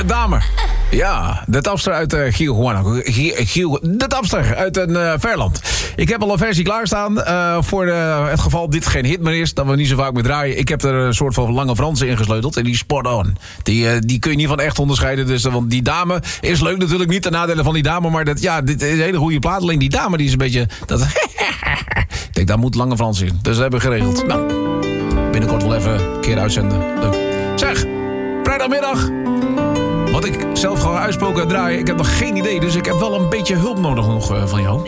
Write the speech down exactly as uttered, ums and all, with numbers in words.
de dame. Ja, de tapster uit uh, Giel, Giel, de tapster uit een uh, verland. Ik heb al een versie klaarstaan uh, voor de, het geval dit geen hit meer is, dat we niet zo vaak meer draaien. Ik heb er een soort van lange Franse in gesleuteld en die spot on. Die, uh, die kun je niet van echt onderscheiden, dus, uh, want die dame is leuk natuurlijk, niet ten nadele van die dame, maar dat, ja, dit is een hele goede plaat. Alleen die dame die is een beetje... Dat, ik denk, daar moet lange Frans in. Dus dat hebben we geregeld. Nou, binnenkort wel even een keer uitzenden. Leuk. Zeg, vrijdagmiddag. Wat ik zelf ga uitspoken en draaien, ik heb nog geen idee. Dus ik heb wel een beetje hulp nodig nog uh, van jou.